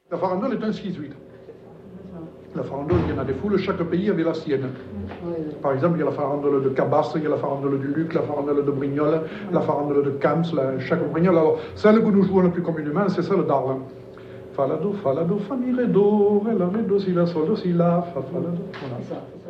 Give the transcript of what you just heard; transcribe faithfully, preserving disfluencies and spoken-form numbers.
La farandole est un schizoïde. La farandole, il y en a des foules, chaque pays avait la sienne. Par exemple, il y a la farandole de Cabasse, il y a la farandole du Luc, la farandole de Brignoles, la farandole de Camps, la, chaque Brignoles. Alors, celle que nous jouons le plus communément, c'est celle d'Arles. Fa, la, do, fa, la, do, fa, mi, ré, do, ré, la, ré, do, si, la, sol, do, si, la, fa, fa, la, do. Voilà.